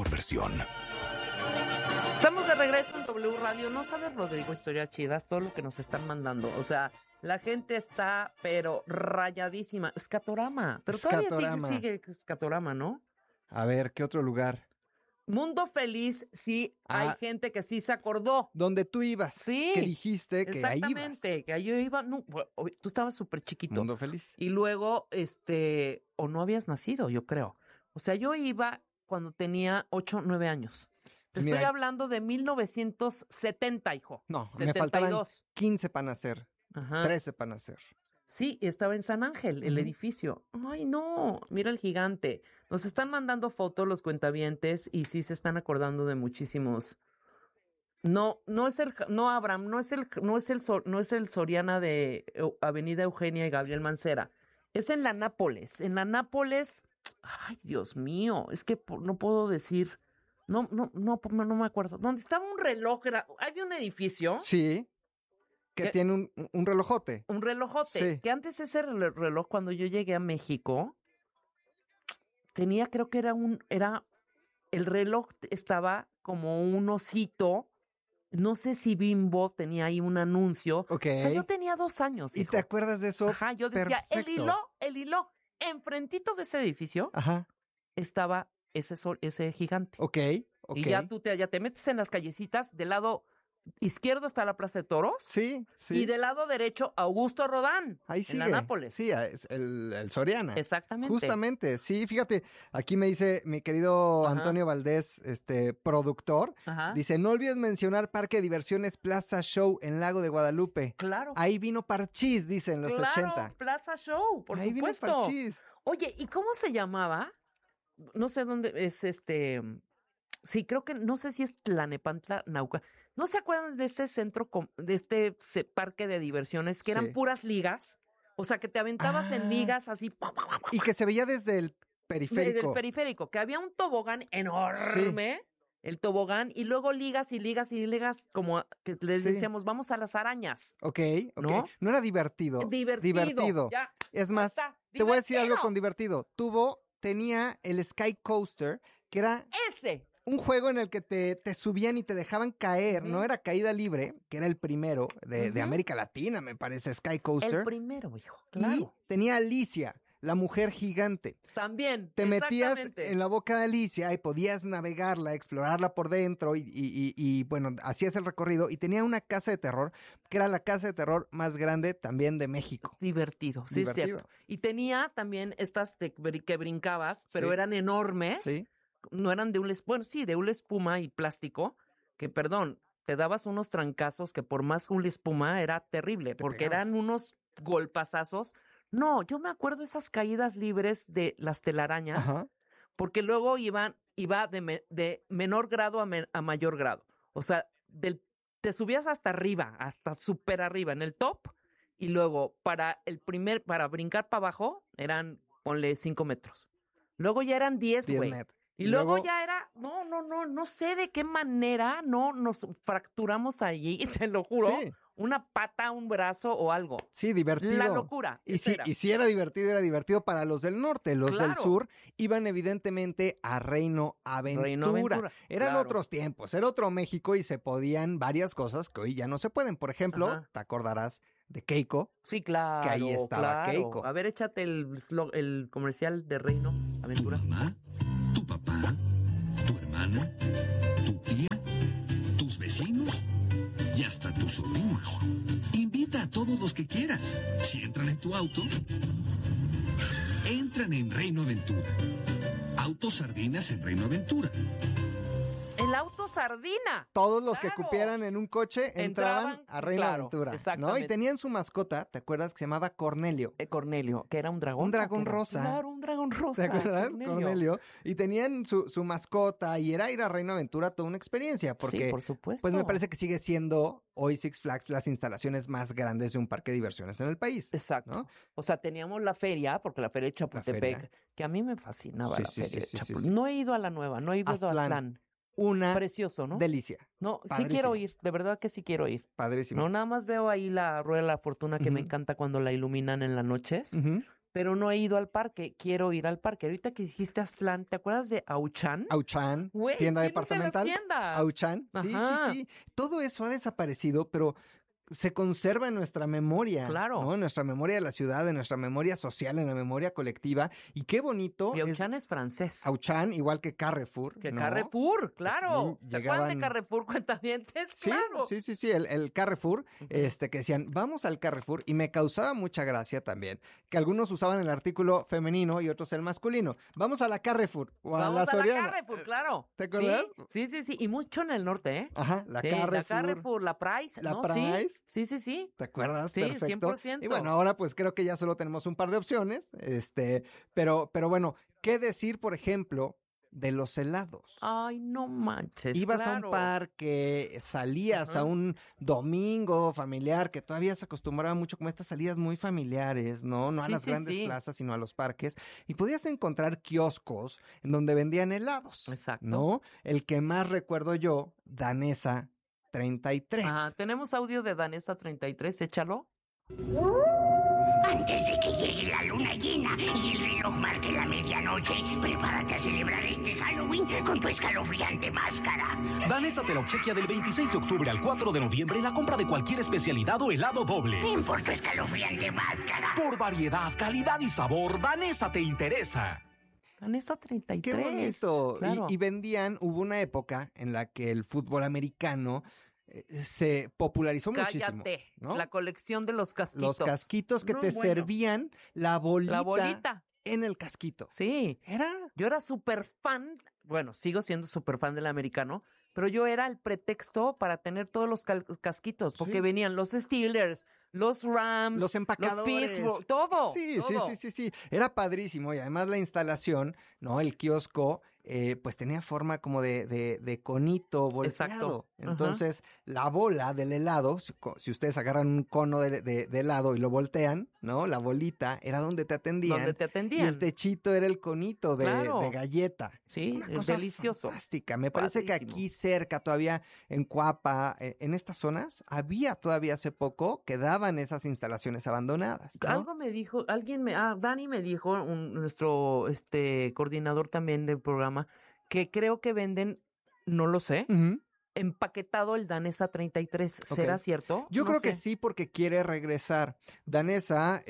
mejor versión. Estamos de regreso en W Radio. No sabes, Rodrigo, historias chidas, todo lo que nos están mandando. O sea, la gente está, pero rayadísima. Escatorama. Pero Escatorama. todavía sigue Escatorama, ¿no? A ver, ¿qué otro lugar? Mundo Feliz, sí, hay gente que sí se acordó. Donde tú ibas. Sí. Que dijiste que ahí ibas. Exactamente, que yo iba. No, tú estabas súper chiquito. Mundo Feliz. Y luego, o no habías nacido, yo creo. O sea, yo iba cuando tenía 8, 9 años. Te Mira, estoy hablando de 1970, hijo. No, 72. me faltaban 15 para nacer. Ajá. 13 para nacer. Sí, estaba en San Ángel, el edificio. Ay, no, mira el gigante. Nos están mandando fotos los cuentavientes y sí se están acordando de muchísimos. No es Abraham, no es el Soriana de Avenida Eugenia y Gabriel Mancera. Es en la Nápoles. En la Nápoles, ay, Dios mío, es que no puedo decir. No me acuerdo. ¿Dónde estaba un reloj? Había un edificio. Sí. Que tiene un relojote. Un relojote. Sí. Que antes ese reloj, cuando yo llegué a México, tenía, creo que el reloj estaba como un osito. No sé si Bimbo tenía ahí un anuncio. Ok. O sea, yo tenía 2 años, ¿Y hijo. te acuerdas de eso? Ajá, yo decía, Perfecto. el hilo, enfrentito de ese edificio Ajá. estaba ese gigante. Ok. Y ya ya te metes en las callecitas, del lado izquierdo está la Plaza de Toros. Sí. Y del lado derecho, Augusto Rodán. Ahí sigue. En la Nápoles. Sí, es el Soriana. Exactamente. Justamente, sí, fíjate, aquí me dice mi querido Ajá. Antonio Valdés, productor, Ajá. dice, no olvides mencionar Parque de Diversiones Plaza Show en Lago de Guadalupe. Claro. Ahí vino Parchís, dice, en los 80. Plaza Show, por Ahí supuesto. vino Parchís. Oye, ¿y cómo se llamaba? No sé dónde es Sí, creo que, no sé si es Tlanepantla, Nauca. ¿No se acuerdan de este centro, de este parque de diversiones que eran Sí. puras ligas? O sea, que te aventabas en ligas así. Y que se veía desde el periférico. Del periférico, que había un tobogán enorme, el tobogán, y luego ligas y ligas y ligas, como que les decíamos, vamos a las arañas. Ok. ¿No? No era divertido. Divertido. Ya. Es más, Está. te voy a decir Divertido. algo con divertido. Tenía el Sky Coaster, que era Ese. un juego en el que te subían y te dejaban caer, no era caída libre, que era el primero de América Latina, me parece, Sky Coaster. El primero, hijo. Claro. Y tenía Alicia, la mujer gigante. También. Te metías exactamente. en la boca de Alicia y podías navegarla, explorarla por dentro y bueno, hacías el recorrido. Y tenía una casa de terror, que era la casa de terror más grande también de México. Divertido, sí, es cierto. Y tenía también estas que brincabas, pero Sí. eran enormes. Sí. No eran de de una espuma y plástico, que perdón, te dabas unos trancazos que por más una espuma era terrible, porque pegabas. eran unos golpazazos. No, yo me acuerdo esas caídas libres de las telarañas, Ajá. porque luego iba de menor grado a mayor grado. O sea, te subías hasta arriba, hasta súper arriba, en el top, y luego para brincar para abajo, ponle 5 metros. Luego ya eran 10, 10 güey. metros. Y luego ya era, no sé de qué manera nos fracturamos allí, te lo juro, Sí. una pata, un brazo o algo. Sí, divertido. La locura. Y eso sí, era. y sí era divertido para los del norte. Los Claro. del sur iban evidentemente a Reino Aventura. Eran claro. otros tiempos, era otro México y se podían varias cosas que hoy ya no se pueden. Por ejemplo, Ajá. te acordarás de Keiko. Sí, claro. Que ahí estaba claro. Keiko. A ver, échate el comercial de Reino Aventura. Tu mamá, tu papá, tu hermana, tu tía, tus vecinos y hasta tus sobrinos. Invita a todos los que quieras. Si entran en tu auto, entran en Reino Aventura. Autos sardinas en Reino Aventura. El auto sardina. Todos los Claro. que cupieran en un coche entraban a Reino claro, Aventura, ¿no? exactamente. Y tenían su mascota, ¿te acuerdas? Que se llamaba Cornelio. Cornelio, que era un dragón. Un dragón ¿o qué era? rosa. Claro, un dragón ¿Te rosa. acuerdas? Cornelio. Y tenían su mascota y era ir a Reino Aventura toda una experiencia. Porque, Sí, por supuesto. Pues me parece que sigue siendo hoy Six Flags las instalaciones más grandes de un parque de diversiones en el país. Exacto. ¿no? O sea, teníamos la feria, porque la feria de Chapultepec, feria. que a mí me fascinaba Sí, la sí, feria de sí, sí, Chapultepec. sí. No he ido a la nueva, no he ido a Aztlán. Una Precioso, ¿no? delicia. No, sí Padrísimo. quiero ir, de verdad que sí quiero ir. Padrísimo. No, nada más veo ahí la Rueda de la Fortuna que me Ujú. encanta cuando la iluminan en las noches. Ujú. pero no he ido al parque. Quiero ir al parque. Ahorita que dijiste Aztlán, ¿te acuerdas de Auchan? Auchan, Güey, tienda ¿quién usa las departamental. tiendas? Auchan, Ajá. sí. Todo eso ha desaparecido, pero se conserva en nuestra memoria. Claro. ¿no? En nuestra memoria de la ciudad, en nuestra memoria social, en la memoria colectiva. Y qué bonito Y Auchan es francés. Auchan, igual que Carrefour. Que ¿no? Carrefour, claro. También ¿Se acuerdan de llegaban- Carrefour, cuentavientes? Sí, Claro. sí, el Carrefour, que decían, vamos al Carrefour, y me causaba mucha gracia también, que algunos usaban el artículo femenino y otros el masculino. Vamos a la Carrefour o a Vamos la a la Soriana. Carrefour, claro. ¿Te acuerdas? Sí. Y mucho en el norte, ¿eh? Ajá, la Sí, Carrefour. la Carrefour, la Price. La ¿no? Price. Sí. ¿Te acuerdas? Sí, Perfecto. 100%. Y bueno, ahora pues creo que ya solo tenemos un par de opciones, pero bueno, ¿qué decir, por ejemplo, de los helados? Ay, no manches. Ibas a claro. un parque, salías Ajá. a un domingo familiar, que todavía se acostumbraba mucho como estas salidas muy familiares, ¿no? No a Sí, las sí, grandes sí. plazas, sino a los parques. Y podías encontrar kioscos en donde vendían helados. Exacto. ¿No? El que más recuerdo yo, Danesa 33. Tenemos audio de Danesa 33, échalo. Antes de que llegue la luna llena y el reloj marque la medianoche, prepárate a celebrar este Halloween con tu escalofriante máscara. Danesa te la obsequia del 26 de octubre al 4 de noviembre en la compra de cualquier especialidad o helado doble. Ven por tu escalofriante máscara. Por variedad, calidad y sabor, Danesa te interesa. Danesa 33. ¡Qué bonito! Claro. Y vendían, hubo una época en la que el fútbol americano se popularizó muchísimo. Cállate. ¿no? La colección de los casquitos. Los casquitos que No, te bueno. servían la bolita en el casquito. Sí. Era Yo era súper fan, bueno, sigo siendo súper fan del americano, pero yo era el pretexto para tener todos los casquitos, porque Sí. venían los Steelers, los Rams, los empacadores. Pittsburgh, todo. Sí. todo. Era padrísimo y además la instalación, ¿no? El kiosco, pues tenía forma como de conito volteado. Exacto. Ajá. Entonces, la bola del helado, si ustedes agarran un cono de helado y lo voltean, ¿no? La bolita era donde te atendían. Donde te Y atendían. el techito era el conito Claro. de galleta. Sí, Una es cosa delicioso. fantástica. Me parece que Padrísimo. aquí cerca, todavía en Cuapa, en estas zonas, había todavía hace poco que daban esas instalaciones abandonadas. ¿no? Algo me dijo, Dani me dijo, nuestro coordinador también del programa, que creo que venden, no lo sé, Ujú. empaquetado el Danesa 33. ¿Será Ok. cierto? Yo No creo que sé. sí, porque quiere regresar. Danesa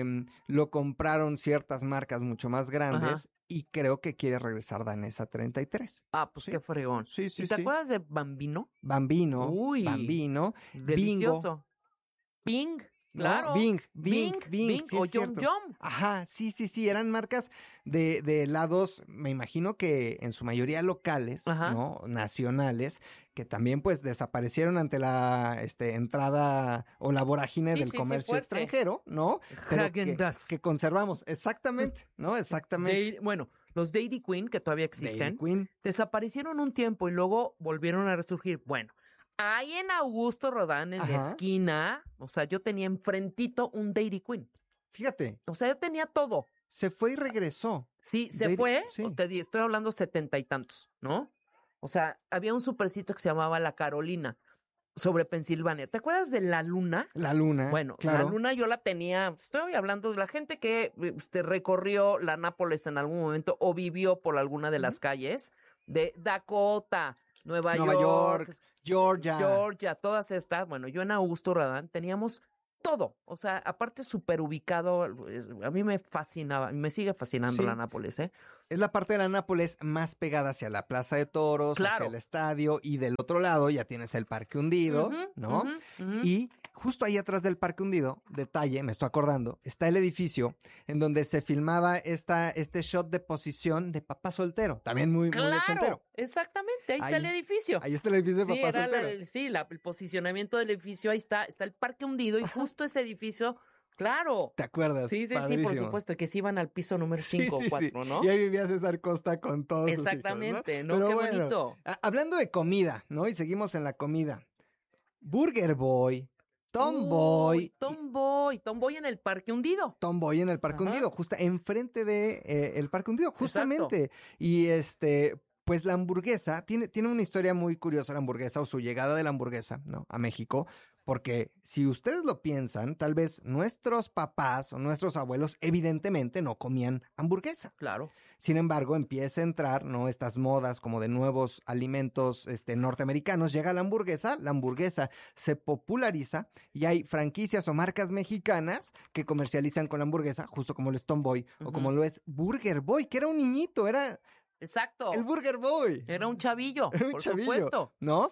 lo compraron ciertas marcas mucho más grandes Ajá. y creo que quiere regresar Danesa 33. Ah, pues Sí. qué fregón. Sí, sí, ¿Y te sí. acuerdas de Bambino? Bambino. Uy. Bambino. Delicioso. Bing, ¿no? claro. Bing, Bing, sí o es Yum cierto. Yum. Ajá, sí. Eran marcas de helados, me imagino que en su mayoría locales, Ajá. ¿no? Nacionales, que también pues desaparecieron ante la entrada o la vorágine Sí, del sí, sí, comercio fuerte. extranjero, ¿no? Pero Häagen-Dazs. que conservamos. Exactamente, ¿no? Exactamente. Bueno, los Dairy Queen, que todavía Dairy existen, Queen. desaparecieron un tiempo y luego volvieron a resurgir. Bueno, ahí en Augusto Rodán, en la Ajá. esquina, o sea, yo tenía enfrentito un Dairy Queen. Fíjate, O sea, yo tenía todo. se fue y regresó. Sí, se Dairy- fue, sí. estoy hablando 70 y tantos, ¿no? O sea, había un supercito que se llamaba La Carolina, sobre Pensilvania. ¿Te acuerdas de La Luna? La luna. Bueno, claro. La Luna yo la tenía, estoy hablando de la gente que recorrió la Nápoles en algún momento o vivió por alguna de las calles de Dakota, Nueva York, Georgia, todas estas. Bueno, yo en Augusto Radán teníamos todo. O sea, aparte súper ubicado, a mí me fascinaba, me sigue fascinando Sí. la Nápoles, ¿eh? Es la parte de la Nápoles más pegada hacia la Plaza de Toros, Claro. hacia el estadio, y del otro lado ya tienes el Parque Hundido, Ujú, ¿no? ujú, ujú. Y justo ahí atrás del Parque Hundido, detalle, me estoy acordando, está el edificio en donde se filmaba este shot de posición de Papá Soltero, también muy ochentero. Claro, exactamente, ahí está el Ahí- edificio. Ahí está el edificio de Sí, Papá era Soltero. el posicionamiento del edificio, ahí está el parque hundido y justo ese edificio, claro. ¿Te acuerdas? Sí, por Padrísimo. supuesto, que se iban al piso número Sí, 5 o sí, 4, sí. ¿no? Y ahí vivía César Costa con todos sus hijos, Exactamente, ¿no? Pero Qué bueno, bonito. Hablando de comida, ¿no? Y seguimos en la comida. Burger Boy, Tomboy, Uy, Tomboy en el parque hundido. Tomboy en el Parque Ajá. Hundido, justo enfrente de el Parque Hundido, justamente. Y pues la hamburguesa tiene una historia muy curiosa, la hamburguesa, o su llegada de la hamburguesa, ¿no? A México, Porque si ustedes lo piensan, tal vez nuestros papás o nuestros abuelos evidentemente no comían hamburguesa. Claro. Sin embargo, empieza a entrar, ¿no? Estas modas como de nuevos alimentos norteamericanos. Llega la hamburguesa se populariza y hay franquicias o marcas mexicanas que comercializan con la hamburguesa, justo como el Stone Boy o como lo es Burger Boy, que era un niñito, era... Exacto. El Burger Boy. Era un chavillo, por supuesto. ¿No?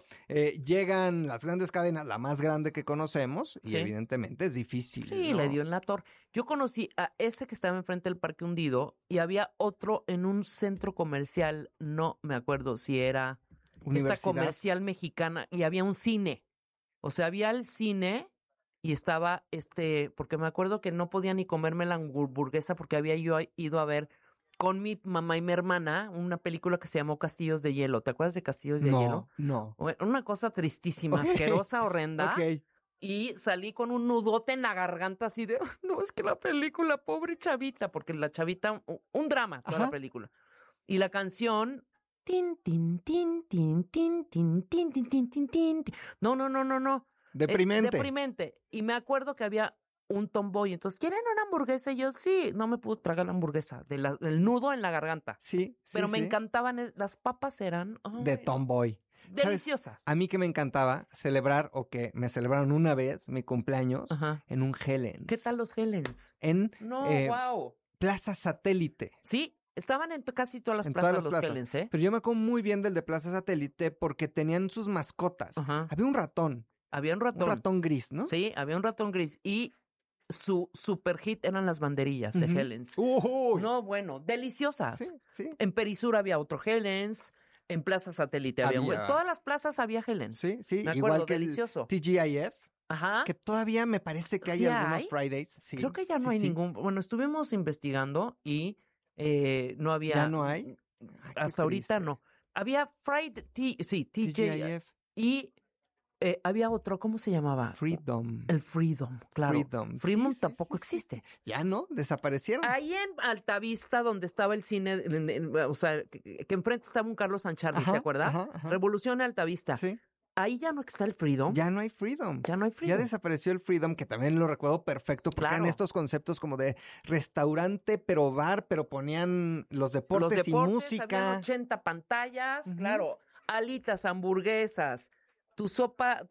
Llegan las grandes cadenas, la más grande que conocemos, y Sí. evidentemente es difícil. Sí, ¿no? le dio en la torre. Yo conocí a ese que estaba enfrente del Parque Hundido y había otro en un centro comercial, no me acuerdo si era esta Universidad. comercial mexicana, y había un cine. O sea, había el cine y estaba porque me acuerdo que no podía ni comerme la hamburguesa porque había yo ido a ver con mi mamá y mi hermana una película que se llamó Castillos de Hielo. ¿Te acuerdas de Castillos de Hielo? No. Una cosa tristísima, Ok. asquerosa, horrenda. Ok. Y salí con un nudote en la garganta así de, no, es que la película, pobre chavita, porque la chavita, un drama toda Ajá. la película. Y la canción, tin, tin, tin, tin, tin, tin, tin, tin, tin, tin, tin. No. Deprimente. Deprimente. Y me acuerdo que había un tomboy. Entonces, ¿quieren una hamburguesa? Y yo, sí, no me pude tragar la hamburguesa, del nudo en la garganta. Sí. Pero me sí. encantaban, las papas eran... ay, De Tomboy. ¿Sabes? deliciosas. A mí que me encantaba celebrar, o que me celebraron una vez mi cumpleaños, Ajá. en un Helens. ¿Qué tal los Helens? En No, wow. Plaza Satélite. Sí, estaban en casi todas las En plazas todas las los plazas. Helens, ¿eh? Pero yo me acuerdo muy bien del de Plaza Satélite porque tenían sus mascotas. Ajá. Había un ratón. Había un Un ratón. ratón gris, ¿no? Sí, había un ratón gris. Y su super hit eran las banderillas de Ujú. Helens. Uy. No, bueno, deliciosas. Sí, sí. En Perisur había otro Helens. En Plaza Satélite había. Había. En todas las plazas había Helens. Sí, sí. Me acuerdo, Igual que delicioso. el TGIF, Ajá. que todavía me parece que hay ¿Sí algunos hay? Fridays. Sí, Creo que ya no sí, hay sí. ningún. Bueno, estuvimos investigando y no había. ¿Ya no hay? Ay, qué Hasta ahorita triste. no. Había Friday, sí, TGIF. TGIF. Y había otro, ¿cómo se llamaba? Freedom. El Freedom, claro. Freedom, Freedom sí, sí, tampoco sí, sí. existe. Ya no, desaparecieron. Ahí en Altavista, donde estaba el cine, o sea, que enfrente estaba un Carlos Sancharlis, Ajá, ¿te acuerdas? ajá, ajá. Revolución Altavista. Sí. Ahí ya no está el Freedom. Ya no hay Freedom. Ya no hay Freedom. Ya desapareció el Freedom, que también lo recuerdo perfecto, porque eran Claro. estos conceptos como de restaurante, pero bar, pero ponían los deportes, y música. habían 80 pantallas, Ujú. claro, alitas, hamburguesas, tu sopa,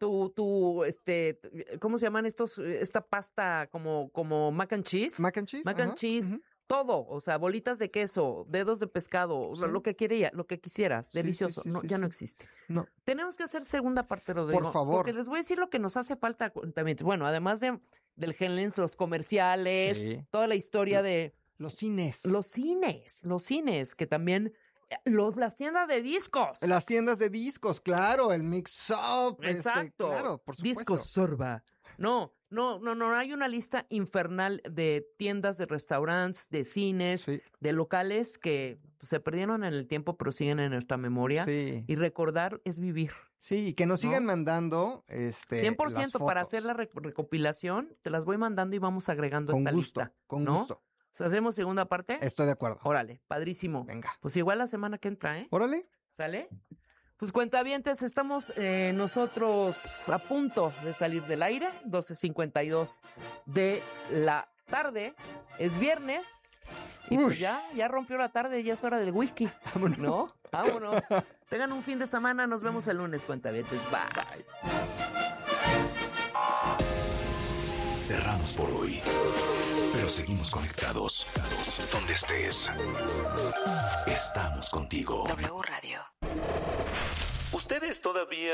¿cómo se llaman estos? Esta pasta como mac and cheese. Mac and cheese. Mac and ajá, cheese, ujú. todo, o sea, bolitas de queso, dedos de pescado, o sea, Sí. lo que quisieras, Sí, delicioso. sí, No, sí, ya no sí. existe. No. Tenemos que hacer segunda parte, Rodrigo. Por favor. Porque les voy a decir lo que nos hace falta también. Bueno, además del Helens, los comerciales, Sí. toda la historia de Los cines. los cines, que también las tiendas de discos. Las tiendas de discos, claro, el mix-up. Exacto. Claro, por supuesto. Discos Sorba. No, hay una lista infernal de tiendas, de restaurantes, de cines, Sí, de locales que se perdieron en el tiempo, pero siguen en nuestra memoria. sí. Y recordar es vivir. Sí, y que nos sigan ¿No? mandando 100% las para fotos. hacer la recopilación, te las voy mandando y vamos agregando Con esta gusto, lista. con ¿no? gusto. O sea, ¿hacemos segunda parte? Estoy de acuerdo. Órale, padrísimo. Venga. Pues igual la semana que entra, ¿eh? Órale. ¿Sale? Pues cuentavientes, estamos nosotros a punto de salir del aire, 12:52 de la tarde. Es viernes y Uy. pues ya rompió la tarde, ya es hora del whisky. Vámonos. ¿No? Vámonos. Tengan un fin de semana, nos vemos el lunes, cuentavientes. Bye. Cerramos por hoy, pero seguimos conectados. Donde estés, estamos contigo. W Radio. ¿Ustedes todavía